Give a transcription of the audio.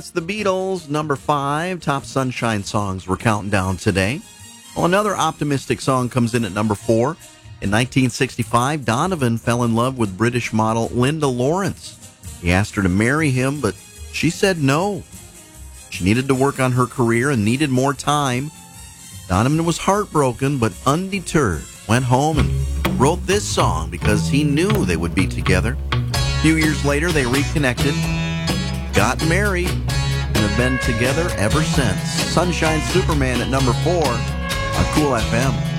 It's the Beatles, number 5, top Sunshine songs we're counting down today. Well, another optimistic song comes in at number 4. In 1965, Donovan fell in love with British model Linda Lawrence. He asked her to marry him, but she said no. She needed to work on her career and needed more time. Donovan was heartbroken, but undeterred, went home and wrote this song because he knew they would be together. A few years later, they reconnected, got married, and have been together ever since. Sunshine Superman at number 4 on Cool FM.